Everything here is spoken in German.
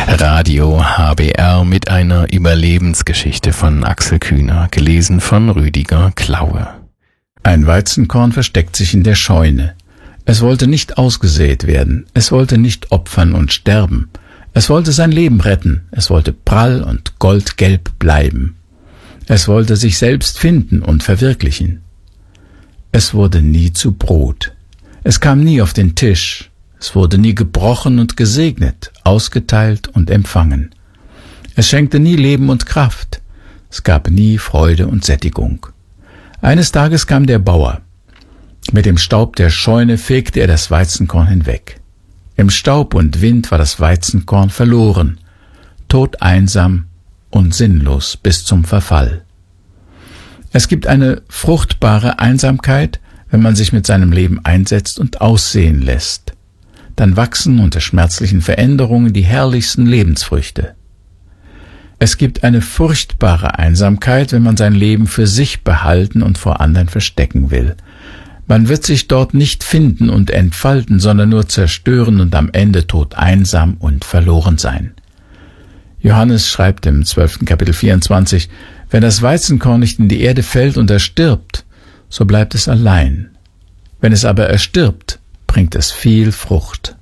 Radio HBR mit einer Überlebensgeschichte von Axel Kühner, gelesen von Rüdiger Klaue. Ein Weizenkorn versteckt sich in der Scheune. Es wollte nicht ausgesät werden, es wollte nicht opfern und sterben. Es wollte sein Leben retten, es wollte prall und goldgelb bleiben. Es wollte sich selbst finden und verwirklichen. Es wurde nie zu Brot. Es kam nie auf den Tisch. Es wurde nie gebrochen und gesegnet, ausgeteilt und empfangen. Es schenkte nie Leben und Kraft. Es gab nie Freude und Sättigung. Eines Tages kam der Bauer. Mit dem Staub der Scheune fegte er das Weizenkorn hinweg. Im Staub und Wind war das Weizenkorn verloren, todeinsam und sinnlos bis zum Verfall. Es gibt eine fruchtbare Einsamkeit, wenn man sich mit seinem Leben einsetzt und aussehen lässt. Dann wachsen unter schmerzlichen Veränderungen die herrlichsten Lebensfrüchte. Es gibt eine furchtbare Einsamkeit, wenn man sein Leben für sich behalten und vor anderen verstecken will. Man wird sich dort nicht finden und entfalten, sondern nur zerstören und am Ende todeinsam und verloren sein. Johannes schreibt im 12. Kapitel 24, wenn das Weizenkorn nicht in die Erde fällt und erstirbt, so bleibt es allein. Wenn es aber erstirbt, bringt es viel Frucht.